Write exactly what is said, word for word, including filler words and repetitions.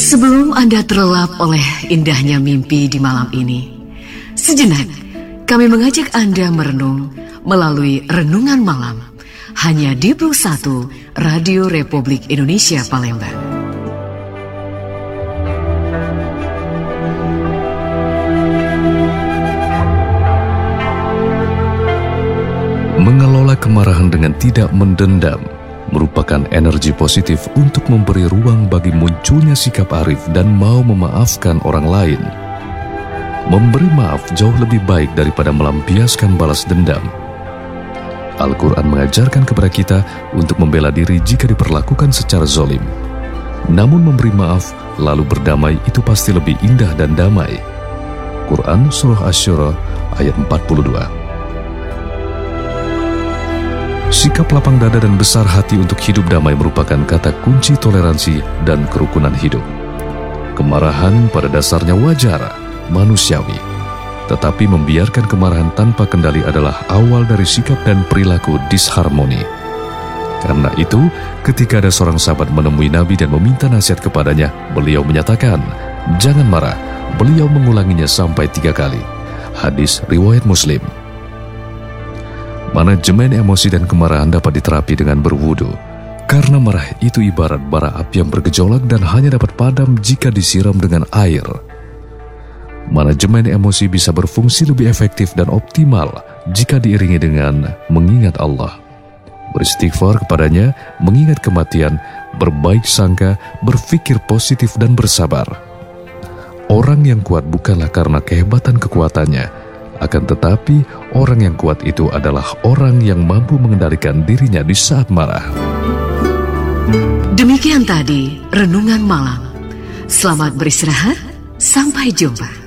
Sebelum Anda terlelap oleh indahnya mimpi di malam ini, sejenak kami mengajak Anda merenung melalui Renungan Malam hanya di Plus satu Radio Republik Indonesia Palembang. Mengelola kemarahan dengan tidak mendendam merupakan energi positif untuk memberi ruang bagi munculnya sikap arif dan mau memaafkan orang lain. Memberi maaf jauh lebih baik daripada melampiaskan balas dendam. Al-Quran mengajarkan kepada kita untuk membela diri jika diperlakukan secara zalim. Namun memberi maaf lalu berdamai itu pasti lebih indah dan damai. Quran Surah Asy-Syura ayat empat puluh dua. Sikap lapang dada dan besar hati untuk hidup damai merupakan kata kunci toleransi dan kerukunan hidup. Kemarahan pada dasarnya wajar, manusiawi. Tetapi membiarkan kemarahan tanpa kendali adalah awal dari sikap dan perilaku disharmoni. Karena itu, ketika ada seorang sahabat menemui Nabi dan meminta nasihat kepadanya, beliau menyatakan, "Jangan marah." Beliau mengulanginya sampai tiga kali. Hadis riwayat Muslim. Manajemen emosi dan kemarahan dapat diterapi dengan berwudu. Karena marah itu ibarat bara api yang bergejolak dan hanya dapat padam jika disiram dengan air. Manajemen emosi bisa berfungsi lebih efektif dan optimal jika diiringi dengan mengingat Allah, beristighfar kepadanya, mengingat kematian, berbaik sangka, berpikir positif dan bersabar. Orang yang kuat bukanlah karena kehebatan kekuatannya, akan tetapi orang yang kuat itu adalah orang yang mampu mengendalikan dirinya di saat marah. Demikian tadi Renungan Malam. Selamat beristirahat, sampai jumpa.